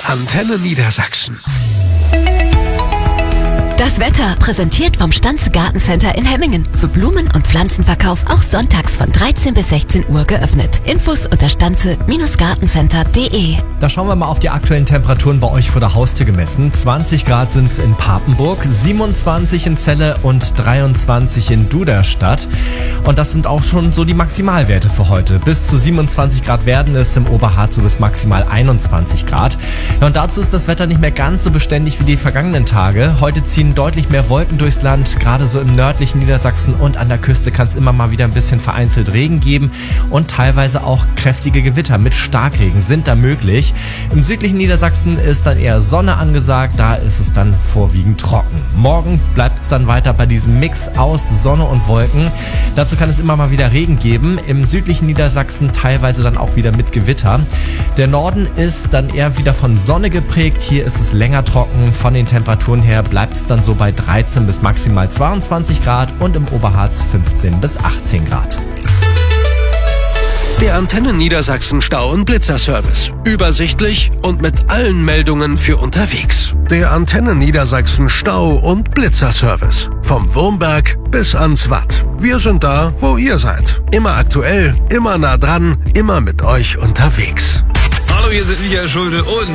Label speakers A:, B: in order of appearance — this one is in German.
A: Antenne Niedersachsen.
B: Das Wetter präsentiert vom Stanze Gartencenter in Hemmingen. Für Blumen- und Pflanzenverkauf auch sonntags von 13 bis 16 Uhr geöffnet. Infos unter stanze-gartencenter.de.
C: Da schauen wir mal auf die aktuellen Temperaturen bei euch vor der Haustür gemessen. 20 Grad sind es in Papenburg, 27 in Celle und 23 in Duderstadt. Und das sind auch schon so die Maximalwerte für heute. Bis zu 27 Grad werden es im Oberharz, so bis maximal 21 Grad. Ja, und dazu ist das Wetter nicht mehr ganz so beständig wie die vergangenen Tage. Heute ziehen deutlich mehr Wolken durchs Land. Gerade so im nördlichen Niedersachsen und an der Küste kann es immer mal wieder ein bisschen vereinzelt Regen geben. Und teilweise auch kräftige Gewitter mit Starkregen sind da möglich. Im südlichen Niedersachsen ist dann eher Sonne angesagt, da ist es dann vorwiegend trocken. Morgen bleibt es dann weiter bei diesem Mix aus Sonne und Wolken. Dazu kann es immer mal wieder Regen geben. Im südlichen Niedersachsen teilweise dann auch wieder mit Gewitter. Der Norden ist dann eher wieder von Sonne geprägt. Hier ist es länger trocken. Von den Temperaturen her bleibt es dann so bei 13 bis maximal 22 Grad und im Oberharz 15 bis 18 Grad.
A: Der Antenne Niedersachsen Stau- und Blitzerservice. Übersichtlich und mit allen Meldungen für unterwegs. Der Antenne Niedersachsen Stau- und Blitzerservice. Vom Wurmberg bis ans Watt. Wir sind da, wo ihr seid. Immer aktuell, immer nah dran, immer mit euch unterwegs.
D: Hallo, hier sind Michael Schulte und